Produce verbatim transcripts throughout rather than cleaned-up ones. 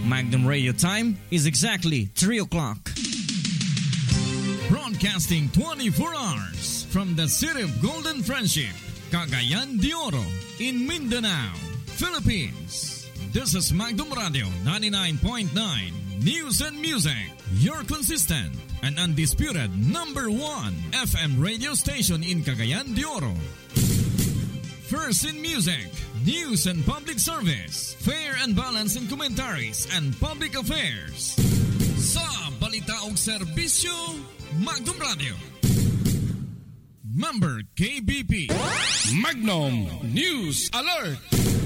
Magnum Radio time is exactly three o'clock. Broadcasting twenty-four hours from the city of Golden Friendship, Cagayan de Oro, in Mindanao, Philippines. This is Magnum Radio ninety-nine point nine News and Music, your consistent and undisputed number one F M radio station in Cagayan de Oro. First in music, news and public service, fair and balanced in commentaries and public affairs. Sa balita o serbisyo, Magnum Radio. Member K B P. Magnum News Alert.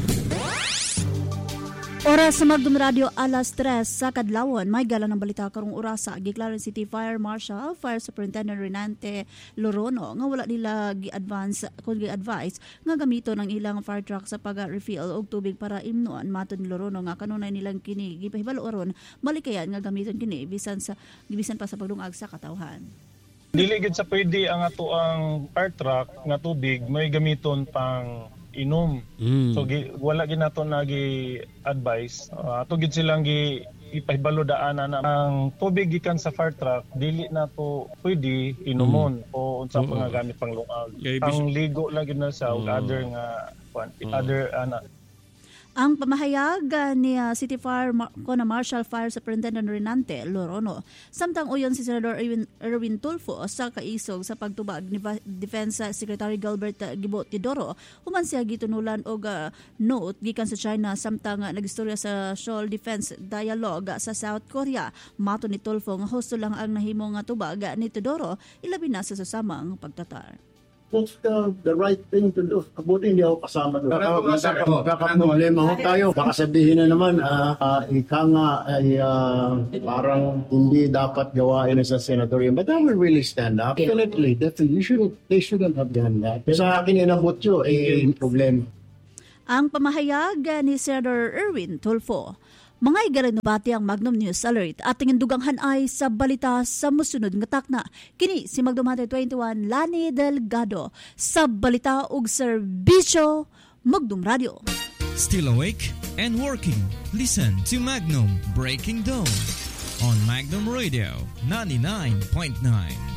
Oras sa Magnum Radio alas tres sa kadlawon. May gala ng balita karong orasa. Giklaran City Fire Marshal, Fire Superintendent Renante Lorono nga wala nila gi-advance kung gi-advise nga gamito ng ilang fire truck sa pag-refill og tubig para imnoan. Matud ni Lorono nga kanunay nilang kini gipahibalo aron malikayan nga gamiton kini bisan sa bisan pa sa pagdungag sa katawhan. Dili gid sa pwede ang ato ang fire truck nga tubig may gamiton pang inom. Mm. So gi, wala gid nato nagi advice. Uh, ato gid silang gi ipahibalo daanan na ang tubig gikan sa fire truck dili nato pwede inumon mm. o unsa pa nga gamit pang lungag. Yeah, ang ligo lang gid na sa mm. other nga mm. other ana. Ang pamahayag ni uh, City Fire Mar- Kona Marshal Fire Superintendent Renante Lorono samtang uyon si Senador Erwin, Erwin Tulfo sa kaisog sa pagtubag ni Defense Secretary Gilbert Gibo Tidoro human siya gitunulan og uh, note gikan sa China samtang uh, nagistorya sa Seoul Defense Dialogue sa South Korea. Mato ni Tulfo nga husto lang ang nahimong nga tubag ni Tidoro ilabi na sa susamang pagtatar. What's the, the right thing to do? Kabuti hindi ako kasama doon. Kakaproblema ho tayo. Baka sabihin na naman, uh, uh, ika nga ay uh, parang hindi dapat gawain sa senatorium. But I will really stand up. Definitely, definitely. You shouldn't, they shouldn't have done that. Sa akin inabot yun, eh, problem. Ang pamahayag ni Senator Erwin Tulfo. Mga igarinubati ang Magnum News Alert at tingin duganghan ay sa balita sa musunod nga takna. Kini si Magnum twenty-one Lani Delgado sa balita ug serbisyo Magnum Radio. Still awake and working? Listen to Magnum Breaking Dawn on Magnum Radio ninety-nine point nine.